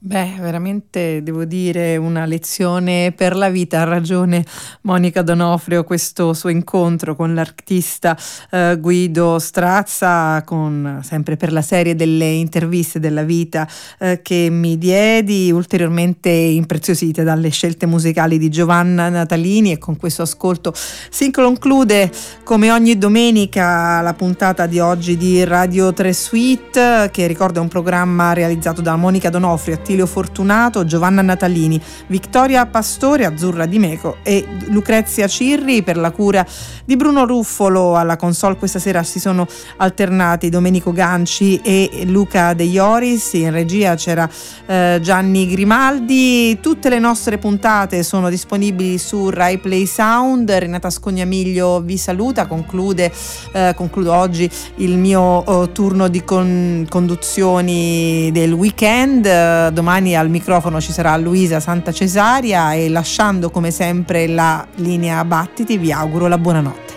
Beh, veramente devo dire una lezione per la vita. Ha ragione Monica D'Onofrio, questo suo incontro con l'artista Guido Strazza, sempre per la serie delle interviste della vita che mi diedi, ulteriormente impreziosite dalle scelte musicali di Giovanna Natalini. E con questo ascolto si conclude, come ogni domenica, la puntata di oggi di Radio 3 Suite, che ricorda un programma realizzato da Monica D'Onofrio, Attilio Fortunato, Giovanna Natalini, Vittoria Pastore, Azzurra Di Meco e Lucrezia Cirri. Per la cura di Bruno Ruffolo alla console questa sera si sono alternati Domenico Ganci e Luca De Ioris. In regia c'era Gianni Grimaldi. Tutte le nostre puntate sono disponibili su Rai Play Sound. Renata Scognamiglio vi saluta, concludo oggi il mio turno di conduzioni del weekend. Domani al microfono ci sarà Luisa Santacesaria e, lasciando come sempre la linea a Battiti, vi auguro la buonanotte.